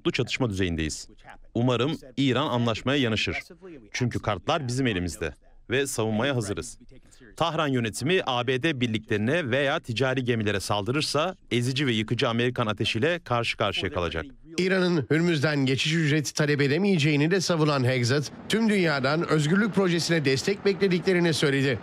boyutlu çatışma düzeyindeyiz. Umarım İran anlaşmaya yanaşır. Çünkü kartlar bizim elimizde ve savunmaya hazırız. Tahran yönetimi ABD birliklerine veya ticari gemilere saldırırsa ezici ve yıkıcı Amerikan ateşiyle karşı karşıya kalacak. İran'ın Hürmüz'den geçiş ücreti talep edemeyeceğini de savunan Hegseth, tüm dünyadan özgürlük projesine destek beklediklerini söyledi.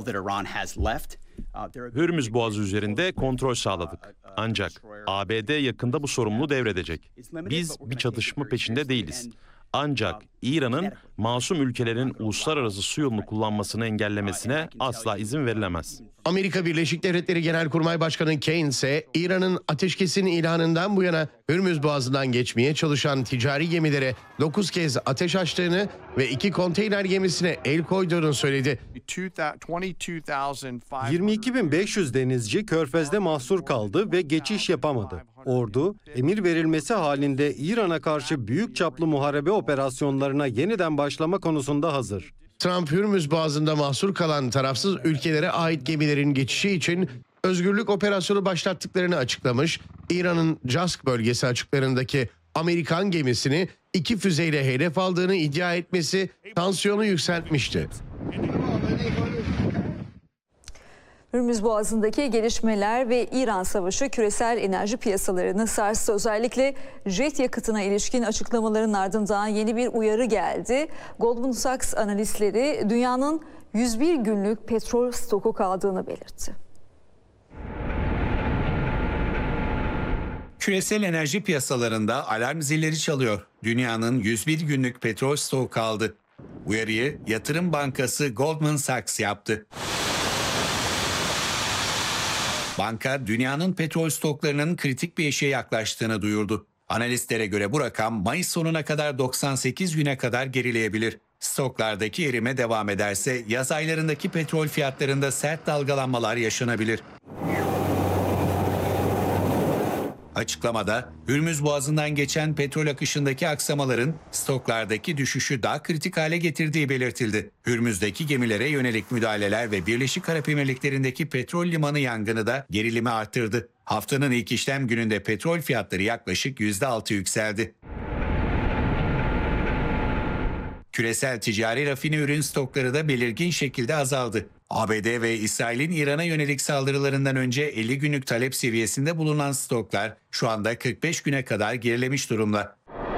Hürmüz Boğazı üzerinde kontrol sağladık. Ancak ABD yakında bu sorumluluğu devredecek. Biz bir çatışma peşinde değiliz. Ancak İran'ın masum ülkelerin uluslararası su yolunu kullanmasını engellemesine asla izin verilemez. Amerika Birleşik Devletleri Genelkurmay Başkanı Kane ise İran'ın ateşkesin ilanından bu yana Hürmüz Boğazı'ndan geçmeye çalışan ticari gemilere 9 kez ateş açtığını ve 2 konteyner gemisine el koyduğunu söyledi. 22.500 denizci Körfez'de mahsur kaldı ve geçiş yapamadı. Ordu, emir verilmesi halinde İran'a karşı büyük çaplı muharebe operasyonlarına yeniden başlama konusunda hazır. Trump, Hürmüz Boğazı'nda mahsur kalan tarafsız ülkelere ait gemilerin geçişi için özgürlük operasyonu başlattıklarını açıklamış. İran'ın Cask bölgesi açıklarındaki Amerikan gemisini 2 füzeyle hedef aldığını iddia etmesi tansiyonu yükseltmişti. Hürmüz Boğazı'ndaki gelişmeler ve İran savaşı küresel enerji piyasalarını sarstı. Özellikle jet yakıtına ilişkin açıklamaların ardından yeni bir uyarı geldi. Goldman Sachs analistleri dünyanın 101 günlük petrol stoku kaldığını belirtti. Küresel enerji piyasalarında alarm zilleri çalıyor. Dünyanın 101 günlük petrol stoğu kaldı. Uyarıyı yatırım bankası Goldman Sachs yaptı. Banka, dünyanın petrol stoklarının kritik bir eşiğe yaklaştığını duyurdu. Analistlere göre bu rakam Mayıs sonuna kadar 98 güne kadar gerileyebilir. Stoklardaki erime devam ederse yaz aylarındaki petrol fiyatlarında sert dalgalanmalar yaşanabilir. Açıklamada Hürmüz Boğazı'ndan geçen petrol akışındaki aksamaların stoklardaki düşüşü daha kritik hale getirdiği belirtildi. Hürmüz'deki gemilere yönelik müdahaleler ve Birleşik Arap Emirlikleri'ndeki petrol limanı yangını da gerilimi arttırdı. Haftanın ilk işlem gününde petrol fiyatları yaklaşık %6 yükseldi. Küresel ticari rafine ürün stokları da belirgin şekilde azaldı. ABD ve İsrail'in İran'a yönelik saldırılarından önce 50 günlük talep seviyesinde bulunan stoklar şu anda 45 güne kadar gerilemiş durumda.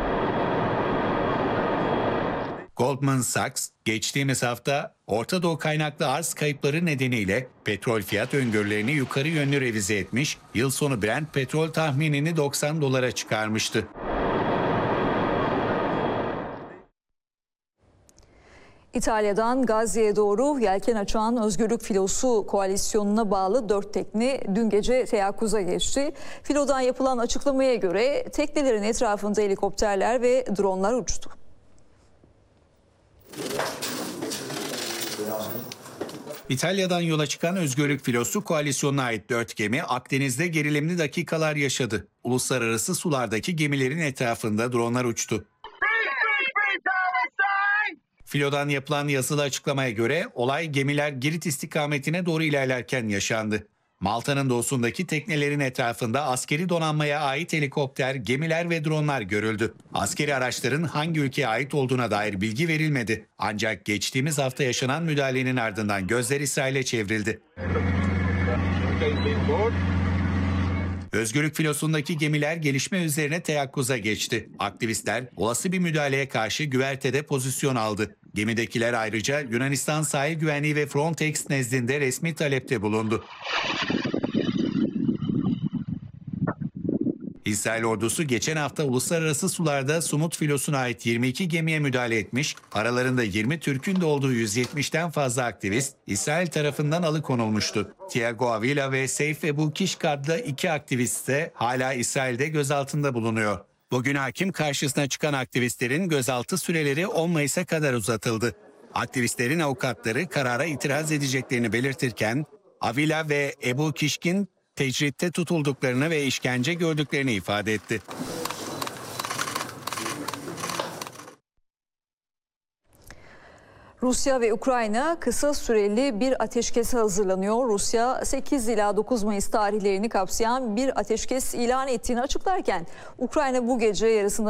Goldman Sachs, geçtiğimiz hafta Orta Doğu kaynaklı arz kayıpları nedeniyle petrol fiyat öngörülerini yukarı yönlü revize etmiş, yıl sonu Brent petrol tahminini $90'a çıkarmıştı. İtalya'dan Gazze'ye doğru yelken açan Özgürlük Filosu koalisyonuna bağlı 4 tekne dün gece teyakkuza geçti. Filodan yapılan açıklamaya göre teknelerin etrafında helikopterler ve dronlar uçtu. İtalya'dan yola çıkan Özgürlük Filosu koalisyonuna ait 4 gemi Akdeniz'de gerilimli dakikalar yaşadı. Uluslararası sulardaki gemilerin etrafında dronlar uçtu. Filodan yapılan yazılı açıklamaya göre olay gemiler Girit istikametine doğru ilerlerken yaşandı. Malta'nın doğusundaki teknelerin etrafında askeri donanmaya ait helikopter, gemiler ve dronlar görüldü. Askeri araçların hangi ülkeye ait olduğuna dair bilgi verilmedi. Ancak geçtiğimiz hafta yaşanan müdahalenin ardından gözler İsrail'e çevrildi. Özgürlük Filosu'ndaki gemiler gelişme üzerine teyakkuza geçti. Aktivistler olası bir müdahaleye karşı güvertede pozisyon aldı. Gemidekiler ayrıca Yunanistan Sahil Güvenliği ve Frontex nezdinde resmi talepte bulundu. İsrail ordusu geçen hafta uluslararası sularda Sumut Filosu'na ait 22 gemiye müdahale etmiş, aralarında 20 Türk'ün de olduğu 170'ten fazla aktivist İsrail tarafından alıkonulmuştu. Tiago Avila ve Seyf Ebu Kişk adlı 2 aktivist de hala İsrail'de gözaltında bulunuyor. Bugün hakim karşısına çıkan aktivistlerin gözaltı süreleri 10 Mayıs'a kadar uzatıldı. Aktivistlerin avukatları karara itiraz edeceklerini belirtirken Avila ve Ebu Kişk'in tecritte tutulduklarını ve işkence gördüklerini ifade etti. Rusya ve Ukrayna kısa süreli bir ateşkese hazırlanıyor. Rusya 8 ila 9 Mayıs tarihlerini kapsayan bir ateşkes ilan ettiğini açıklarken Ukrayna bu gece yarısında